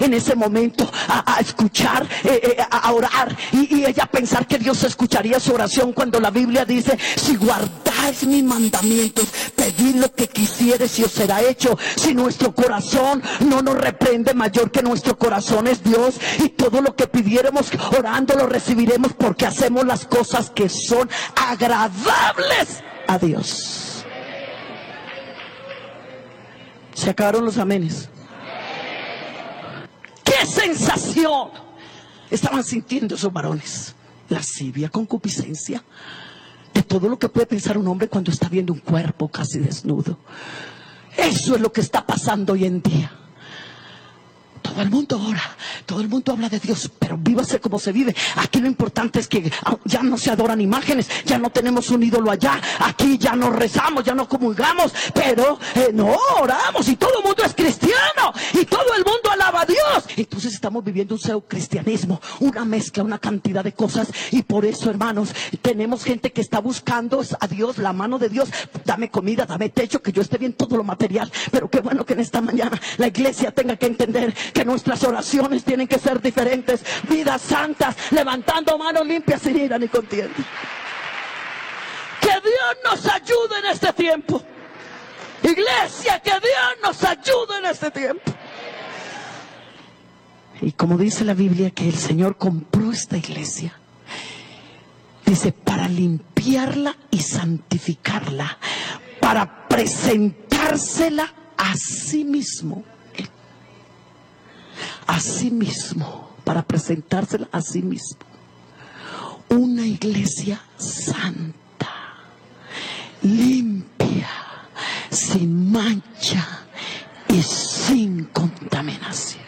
en ese momento a escuchar, a orar, y ella pensar que Dios escucharía su oración, cuando la Biblia dice: si guardáis mis mandamientos, pedid lo que quisieres y os será hecho. Si nuestro corazón no nos reprende, mayor que nuestro corazón es Dios, y todo lo que pidiéramos orando lo recibiremos, porque hacemos las cosas que son agradables a Dios. Se acabaron los amenes. ¡Qué sensación estaban sintiendo esos varones! Lascivia, concupiscencia, de todo lo que puede pensar un hombre cuando está viendo un cuerpo casi desnudo. Eso es lo que está pasando hoy en día. Todo el mundo ora, todo el mundo habla de Dios, pero vívase como se vive. Aquí lo importante es que ya no se adoran imágenes, ya no tenemos un ídolo allá. Aquí ya no rezamos, ya no comulgamos, pero no oramos, y todo el mundo es cristiano, y todo el mundo alaba a Dios. Entonces estamos viviendo un pseudo-cristianismo, una mezcla, una cantidad de cosas. Y por eso, hermanos, tenemos gente que está buscando a Dios, la mano de Dios. Dame comida, dame techo, que yo esté bien, todo lo material. Pero qué bueno que en esta mañana la iglesia tenga que entender que nuestras oraciones tienen que ser diferentes, vidas santas, levantando manos limpias sin ira ni contienda. Que Dios nos ayude en este tiempo, iglesia, que Dios nos ayude en este tiempo. Y como dice la Biblia, que el Señor compró esta iglesia, dice, para limpiarla y santificarla, para presentársela a sí mismo. A sí mismo, para presentársela a sí mismo. Una iglesia santa, limpia, sin mancha y sin contaminación.